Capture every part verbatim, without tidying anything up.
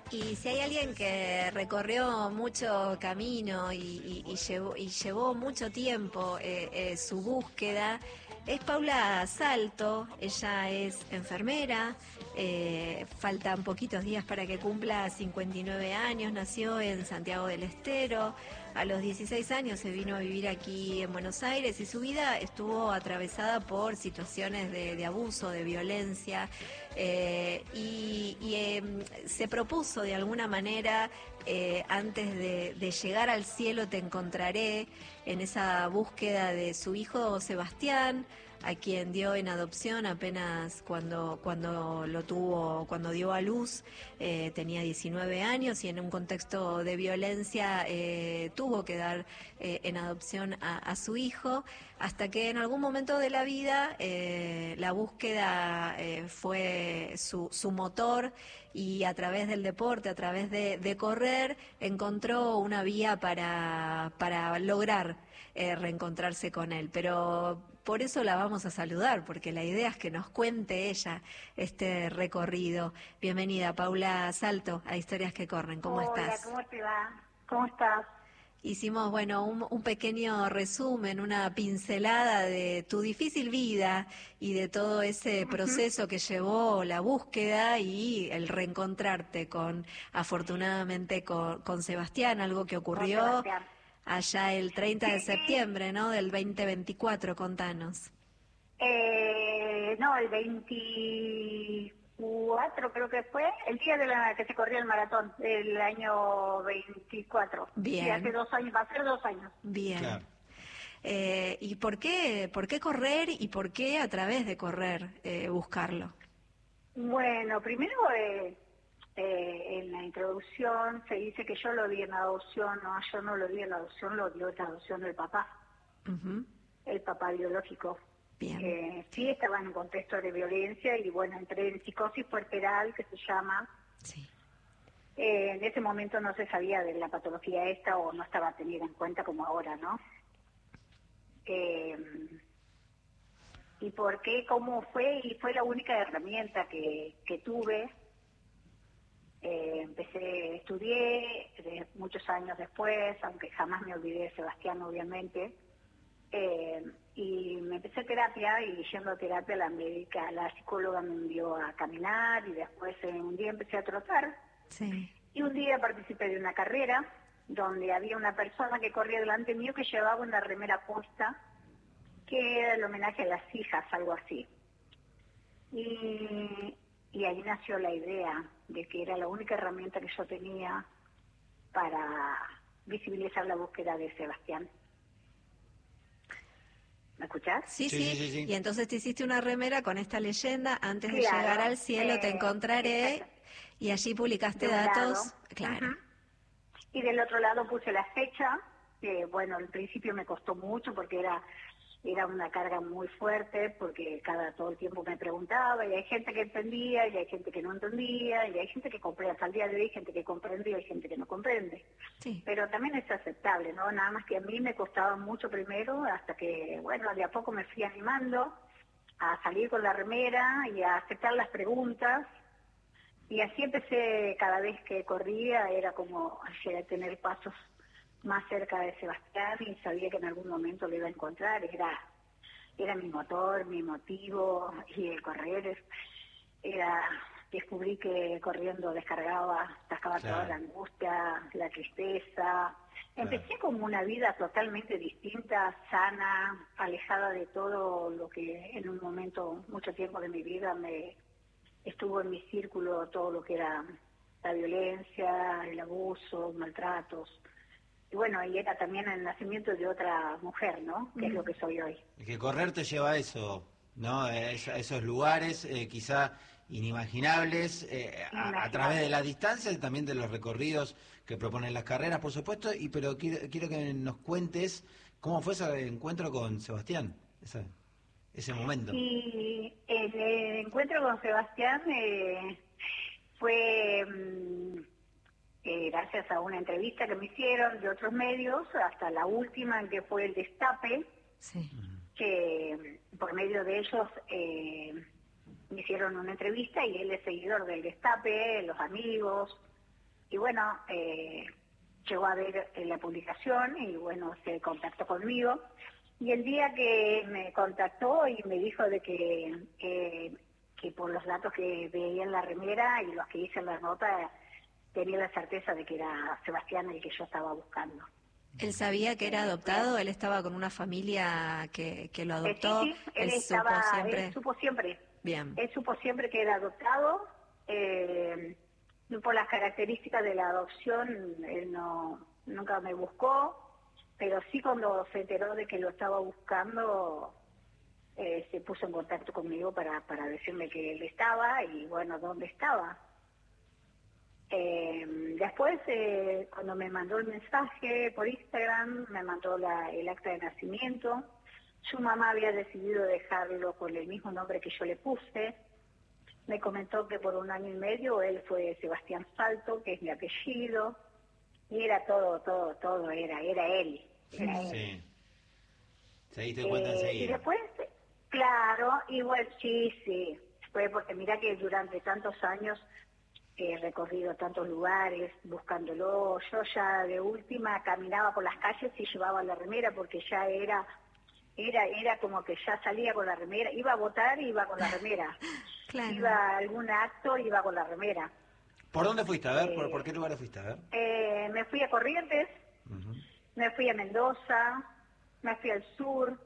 Y si hay alguien que recorrió mucho camino y, y, y, llevó, y llevó mucho tiempo eh, eh, su búsqueda, es Paula Salto. Ella es enfermera, eh, faltan poquitos días para que cumpla cincuenta y nueve años, nació en Santiago del Estero, a los dieciséis años se vino a vivir aquí en Buenos Aires y su vida estuvo atravesada por situaciones de, de abuso, de violencia, eh, y, y eh, se propuso de alguna manera, eh, antes de, de llegar al cielo te encontraré, en esa búsqueda de su hijo Sebastián, a quien dio en adopción apenas cuando cuando lo tuvo, cuando dio a luz, eh, tenía diecinueve años y en un contexto de violencia eh, tuvo que dar eh, en adopción a, a su hijo, hasta que en algún momento de la vida eh, la búsqueda eh, fue su, su motor, y a través del deporte, a través de, de correr, encontró una vía para, para lograr eh, reencontrarse con él. Pero por eso la vamos a saludar, porque la idea es que nos cuente ella este recorrido. Bienvenida, Paula Salto, a Historias que Corren. ¿Cómo Hola, estás? ¿cómo te va? ¿Cómo estás? Hicimos, bueno, un, un pequeño resumen, una pincelada de tu difícil vida y de todo ese proceso que llevó la búsqueda y el reencontrarte con, afortunadamente, con, con Sebastián, algo que ocurrió Sebastián. allá el treinta de septiembre, ¿no?, del veinte veinticuatro. Contanos. Eh, no, el veinticuatro creo que fue, el día de la que se corrió el maratón, del año veinticuatro. Bien. Sí, hace dos años, va a ser dos años. Bien. Claro. Eh, ¿Y por qué, por qué correr y por qué a través de correr eh, buscarlo? Bueno, primero eh, eh, en la introducción se dice que yo lo di en adopción. No, yo no lo di en adopción, lo dio en adopción del papá, Uh-huh. el papá biológico. Bien. Eh, sí, estaba en un contexto de violencia y bueno, entré en psicosis puerperal, que se llama. Sí. Eh, en ese momento no se sabía de la patología esta o no estaba tenida en cuenta como ahora, ¿no? Eh, ¿Y por qué? ¿Cómo fue? Y fue la única herramienta que, que tuve. Eh, empecé, estudié de muchos años después, aunque jamás me olvidé de Sebastián, obviamente. Eh, y me empecé terapia, y yendo a terapia la médica, la psicóloga me envió a caminar, y después eh, un día empecé a trotar. Sí. Y un día participé de una carrera donde había una persona que corría delante mío que llevaba una remera puesta que era el homenaje a las hijas, algo así. Y, y ahí nació la idea de que era la única herramienta que yo tenía para visibilizar la búsqueda de Sebastián. ¿Me escuchás? Sí, Sí, sí, sí, sí, sí. Y entonces te hiciste una remera con esta leyenda: antes de Claro, llegar al cielo te eh, encontraré, exacto. y allí publicaste De un datos. lado. Claro. Ujú. Y del otro lado puse la fecha, que bueno, al principio me costó mucho porque era era una carga muy fuerte, porque cada todo el tiempo me preguntaba, y hay gente que entendía, y hay gente que no entendía, y hay gente que comprende, hasta el día de hoy hay gente que comprende y hay gente que no comprende. Sí. Pero también es aceptable, ¿no? Nada más que a mí me costaba mucho primero, hasta que, bueno, de a poco me fui animando a salir con la remera y a aceptar las preguntas. Y así empecé, cada vez que corría, era como llegué a tener pasos más cerca de Sebastián, y sabía que en algún momento lo iba a encontrar. Era era mi motor, mi motivo, y el correr es- era, descubrí que corriendo descargaba, sacaba Claro. toda la angustia, la tristeza. Empecé Claro. como una vida totalmente distinta, sana, alejada de todo lo que en un momento, mucho tiempo de mi vida, me estuvo en mi círculo, todo lo que era la violencia, el abuso, maltratos. Y bueno, y era también el nacimiento de otra mujer, ¿no? Que es lo que soy hoy. Es que correr te lleva a eso, ¿no? A es- a esos lugares eh, quizá inimaginables, eh, a, a Inimaginables. través de la distancia y también de los recorridos que proponen las carreras, por supuesto. Y pero quiero, quiero que nos cuentes cómo fue ese encuentro con Sebastián, ese, ese momento. Y el, eh, encuentro con Sebastián eh, fue mm, eh, gracias a una entrevista que me hicieron de otros medios, hasta la última, en que fue el Destape, Sí. que mm, por medio de ellos eh, me hicieron una entrevista, y él es seguidor del Destape, los amigos, y bueno, eh, llegó a ver eh, la publicación y bueno, se contactó conmigo. Y el día que me contactó y me dijo de que, que, que por los datos que veía en la remera y los que hice en la nota, tenía la certeza de que era Sebastián el que yo estaba buscando. ¿Él sabía que era adoptado? ¿Él estaba con una familia que, que lo Eh, adoptó? sí, sí, él, ¿Él estaba, supo siempre? él supo siempre. Bien. Él supo siempre que era adoptado. Eh, por las características de la adopción, él no nunca me buscó, pero sí cuando se enteró de que lo estaba buscando, eh, se puso en contacto conmigo para, para decirme que él estaba y bueno, dónde estaba. Eh, después, eh, cuando me mandó el mensaje por Instagram, me mandó la, el acta de nacimiento. Su mamá había decidido dejarlo con el mismo nombre que yo le puse. Me comentó que por un año y medio él fue Sebastián Salto, que es mi apellido, y era todo, todo, todo, era, era él. Era él. Sí. Se diste cuenta Eh, enseguida. y después, claro, igual sí, sí, fue porque mira que durante tantos años he recorrido tantos lugares buscándolo. Yo ya de última caminaba por las calles y llevaba la remera porque ya era era era como que ya salía con la remera, iba a votar y iba con la remera, Claro. iba a algún acto iba con la remera. ¿Por dónde fuiste? A ver, ¿por, Eh, por qué lugares fuiste? A ver. Eh, me fui a Corrientes, Uh-huh. me fui a Mendoza, me fui al sur,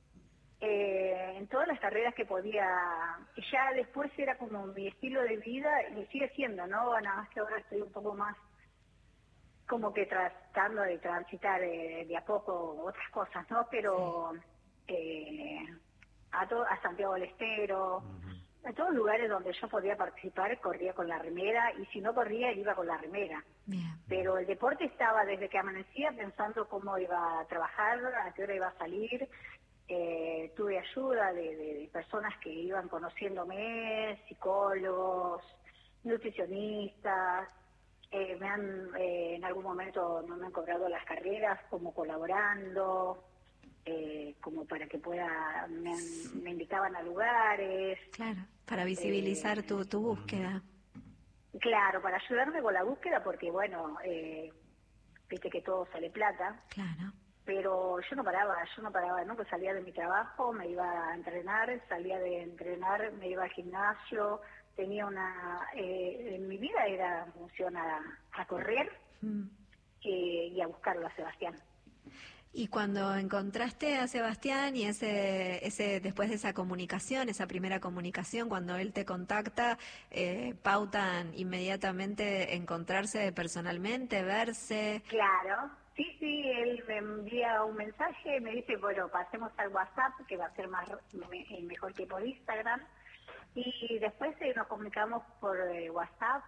eh, en todas las carreras que podía. Y ya después era como mi estilo de vida y sigue siendo, ¿no? Nada más que ahora estoy un poco más como que tratando de transitar eh, de a poco otras cosas, ¿no? Pero eh, a, to- a Santiago del Estero, Uh-huh. a todos lugares donde yo podía participar, corría con la remera, y si no corría, iba con la remera. Bien. Pero el deporte estaba desde que amanecía pensando cómo iba a trabajar, a qué hora iba a salir. Eh, tuve ayuda de, de- de personas que iban conociéndome, psicólogos, nutricionistas. Eh, me han, eh, en algún momento no me han cobrado las carreras como colaborando, eh, como para que pueda, me, han- me invitaban a lugares. Claro, para visibilizar Eh, tu, tu búsqueda. Claro, para ayudarme con la búsqueda, porque bueno, eh, viste que todo sale plata, Claro. pero yo no paraba, yo no paraba, ¿no? Que salía de mi trabajo, me iba a entrenar, salía de entrenar, me iba al gimnasio, tenía una, eh, en mi vida era función a, a correr Mm. eh, y a buscarlo a Sebastián. Y cuando encontraste a Sebastián y ese, ese después de esa comunicación, esa primera comunicación, cuando él te contacta, eh, pautan inmediatamente encontrarse personalmente, verse. Claro, sí, sí, él me envía un mensaje, me dice, bueno, pasemos al WhatsApp, que va a ser más me- mejor que por Instagram, y después eh, nos comunicamos por eh, WhatsApp.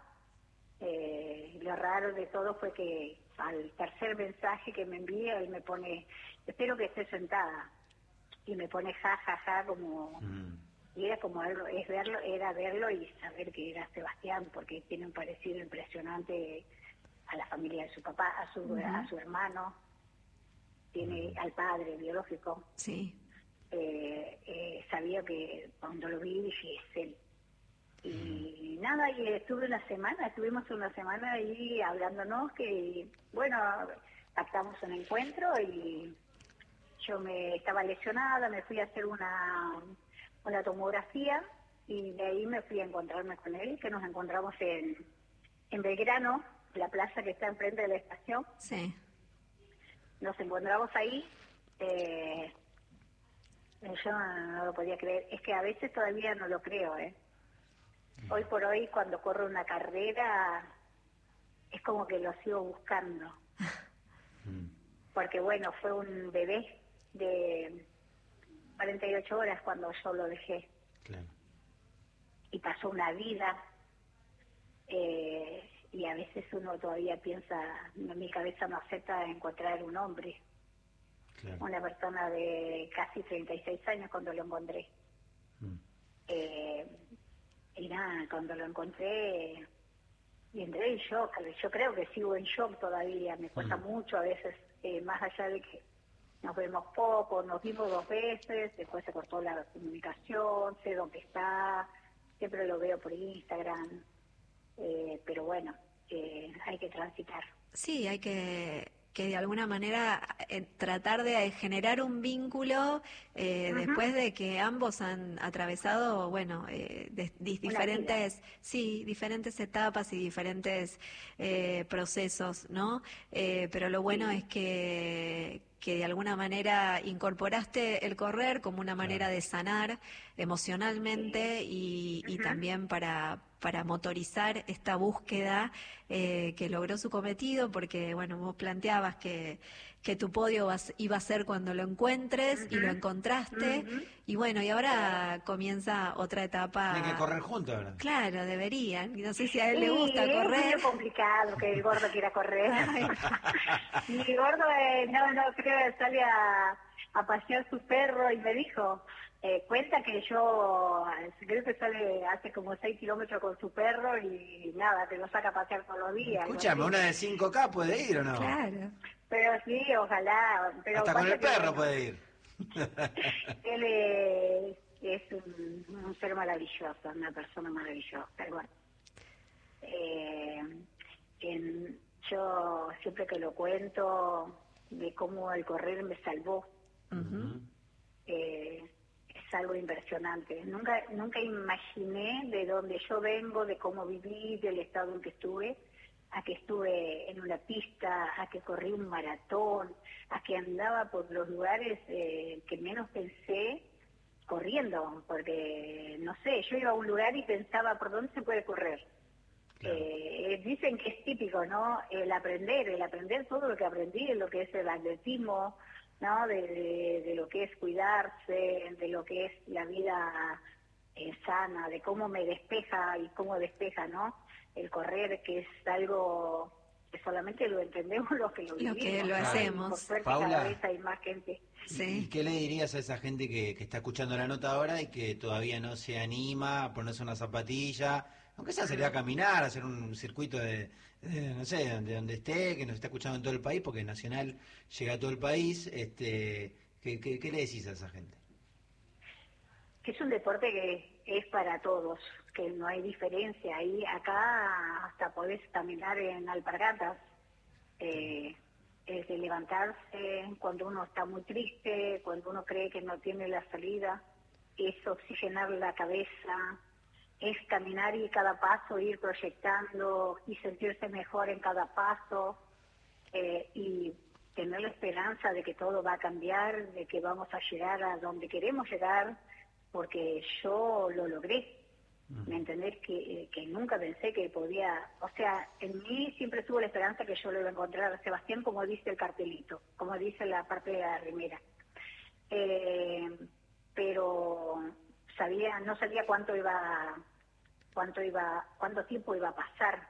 Eh, lo raro de todo fue que al tercer mensaje que me envía, él me pone, espero que esté sentada, y me pone ja, ja, ja, como... Mm. Y era como algo, es verlo, era verlo y saber que era Sebastián, porque tiene un parecido impresionante a la familia de su papá, a su Ujú. a su hermano, tiene al padre biológico. Sí. Eh, eh, sabía que cuando lo vi dije, es él. Y nada, y estuve una semana, estuvimos una semana ahí hablándonos, que bueno, pactamos un encuentro y yo me estaba lesionada, me fui a hacer una, una tomografía y de ahí me fui a encontrarme con él, que nos encontramos en, en Belgrano, la plaza que está enfrente de la estación. Sí. Nos encontramos ahí. eh, yo no, no lo podía creer, es que a veces todavía no lo creo, ¿eh? Hoy por hoy, cuando corro una carrera, es como que lo sigo buscando. Mm. Porque bueno, fue un bebé de cuarenta y ocho horas cuando yo lo dejé. Claro. Y pasó una vida. Eh, y a veces uno todavía piensa, en mi cabeza no acepta encontrar un hombre. Claro. Una persona de casi treinta y seis años cuando lo encontré. Mm. Eh, y nada, cuando lo encontré, y entré en shock. Yo creo que sigo en shock todavía, me cuesta Mm. mucho a veces, eh, más allá de que nos vemos poco, nos vimos dos veces, después se cortó la comunicación, sé dónde está, siempre lo veo por Instagram, eh, pero bueno, eh, hay que transitar. Sí, hay que, que de alguna manera eh, tratar de generar un vínculo eh, Uh-huh. después de que ambos han atravesado, bueno, eh, de, de diferentes, sí, diferentes etapas y diferentes eh, procesos, ¿no? Eh, pero lo bueno Sí. es que que de alguna manera incorporaste el correr como una manera Claro. de sanar emocionalmente y, y Uh-huh. también para, para motorizar esta búsqueda eh, que logró su cometido, porque bueno, vos planteabas que, que tu podio vas, iba a ser cuando lo encuentres Uh-huh. y lo encontraste, Uh-huh. y bueno, y ahora comienza otra etapa. Tienen que correr juntos ahora. Claro, deberían. No sé si a él le Y gusta es correr. medio complicado que el gordo quiera correr. Mi gordo eh, no, no creo que sale a, a pasear su perro y me dijo, eh, cuenta que yo creo que sale hace como seis kilómetros con su perro y nada, que lo saca a pasear todos los días. Escúchame, ¿no? una de cinco K puede ir o no. Claro. Pero sí, ojalá. Pero Hasta con pasa el que, perro bueno, puede ir. él es, es un, un ser maravilloso, una persona maravillosa. Pero bueno, eh, en, yo siempre que lo cuento de cómo el correr me salvó, Ujú. eh, es algo impresionante. Nunca, nunca imaginé de dónde yo vengo, de cómo viví, del estado en que estuve, a que estuve en una pista, a que corrí un maratón, a que andaba por los lugares eh, que menos pensé corriendo, porque, no sé, yo iba a un lugar y pensaba, ¿por dónde se puede correr? Claro. Eh, dicen que es típico, ¿no? El aprender, el aprender todo lo que aprendí, lo que es el atletismo, ¿no? De, de, de lo que es cuidarse, de lo que es la vida eh, sana, de cómo me despeja y cómo despeja, ¿no? El correr, que es algo que solamente lo entendemos los que lo vivimos. Los que lo ¿no? hacemos. Y por suerte Paula. cada vez hay más gente. Sí. ¿Y qué le dirías a esa gente que, que está escuchando la nota ahora y que todavía no se anima a ponerse una zapatilla, aunque sea salir a caminar, hacer un circuito de, de, no sé, de donde esté, que nos está escuchando en todo el país, porque Nacional llega a todo el país, este, ¿qué, qué, qué le decís a esa gente? Que es un deporte que es para todos, que no hay diferencia. Ahí acá hasta podés caminar en alpargatas, eh, es de levantarse cuando uno está muy triste, cuando uno cree que no tiene la salida, es oxigenar la cabeza, es caminar y cada paso ir proyectando y sentirse mejor en cada paso, eh, y tener la esperanza de que todo va a cambiar, de que vamos a llegar a donde queremos llegar, porque yo lo logré. ¿Me entendés? Que, que nunca pensé que podía, o sea, en mí siempre tuvo la esperanza que yo lo iba a encontrar a Sebastián, como dice el cartelito, como dice la parte de la remera. Eh, pero sabía, no sabía cuánto iba, cuánto iba, cuánto tiempo iba a pasar,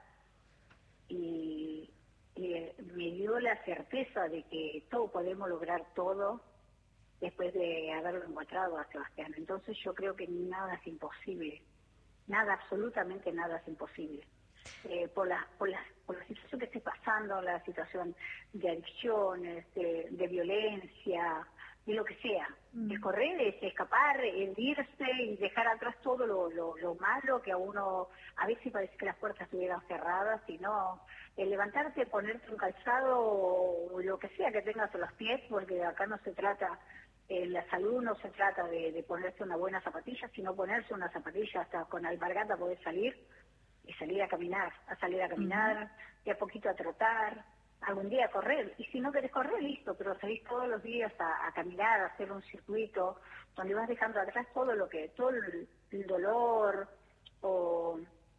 y, y me dio la certeza de que todo podemos lograr todo después de haberlo encontrado a Sebastián. Entonces yo creo que nada es imposible. Nada, absolutamente nada es imposible. Eh, por, la, por, la, por la situación que esté pasando, la situación de adicciones, de, de violencia, de lo que sea. Mm. El correr es escapar, el irse y dejar atrás todo lo, lo, lo malo que a uno, a veces parece que las puertas estuvieran cerradas, y no, el levantarte, ponerte un calzado o lo que sea que tengas en los pies, porque acá no se trata... Eh, la salud no se trata de, de ponerse una buena zapatilla, sino ponerse una zapatilla hasta con alpargata poder salir y salir a caminar, a salir a caminar, uh-huh. de a poquito a trotar, algún día a correr. Y si no querés correr, listo, pero salís todos los días a, a caminar, a hacer un circuito donde vas dejando atrás todo lo que, todo el, el dolor o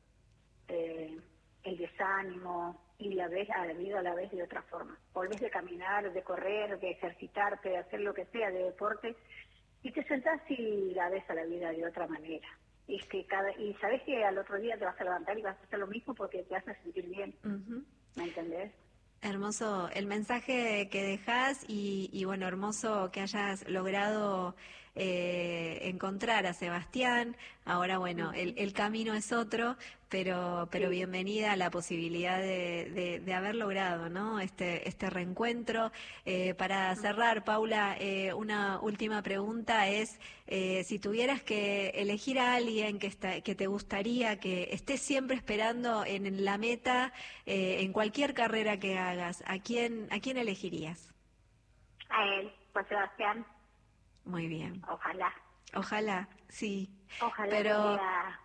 eh, el desánimo, y la ves a la vida a la vez de otra forma. Volvés de caminar, de correr, de ejercitarte, de hacer lo que sea de deporte, y te sentás y la ves a la vida de otra manera. Y, es que cada, y sabés que al otro día te vas a levantar y vas a hacer lo mismo porque te hace sentir bien. Uh-huh. ¿Me entendés? Hermoso el mensaje que dejás y, y bueno, hermoso que hayas logrado eh, encontrar a Sebastián. Ahora, bueno, el, el camino es otro, pero pero Sí. bienvenida a la posibilidad de, de, de haber logrado, ¿no? este este reencuentro. Eh, para cerrar, Paula, eh, una última pregunta es, eh, si tuvieras que elegir a alguien que está, que te gustaría que esté siempre esperando en la meta, eh, en cualquier carrera que hagas, ¿a quién a quién elegirías? A él, pues Sebastián, Muy bien. ojalá. Ojalá, sí. Ojalá Pero pudiera-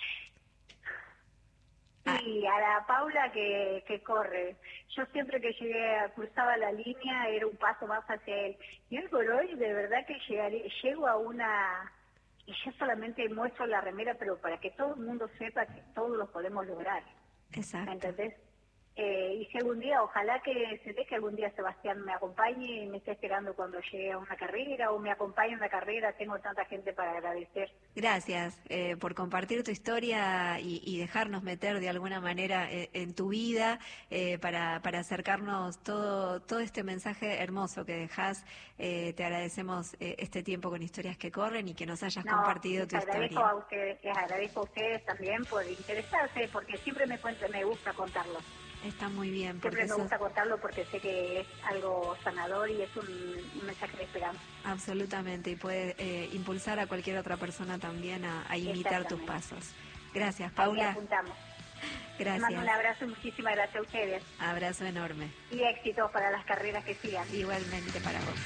Ah. Sí, a la Paula que, que corre. Yo siempre que llegué, a- cruzaba la línea, era un paso más hacia él. Y hoy por hoy, de verdad que llegaré, llego a una... Y yo solamente muestro la remera, pero para que todo el mundo sepa que todos lo podemos lograr. ¿Me exacto. entendés? Eh, y si algún día, ojalá que se dé que algún día Sebastián me acompañe y me esté esperando cuando llegue a una carrera o me acompañe en una carrera. Tengo tanta gente para agradecer. Gracias eh, por compartir tu historia y, y dejarnos meter de alguna manera eh, en tu vida eh, para, para acercarnos todo todo este mensaje hermoso que dejas. Eh, te agradecemos eh, este tiempo con Historias que Corren y que nos hayas No, compartido les tu agradezco historia. a ustedes, les agradezco a ustedes también por interesarse, porque siempre me cuento, me gusta contarlo. Está muy bien, porque Siempre me sos gusta contarlo porque sé que es algo sanador y es un, un mensaje de esperanza. absolutamente y puede eh, impulsar a cualquier otra persona también a, a imitar tus Exactamente. pasos. Gracias, Ahí Paula. apuntamos. Les mando un Gracias. abrazo y muchísimas gracias a ustedes. Abrazo enorme. Y éxitos para las carreras que sigan. Igualmente para vos.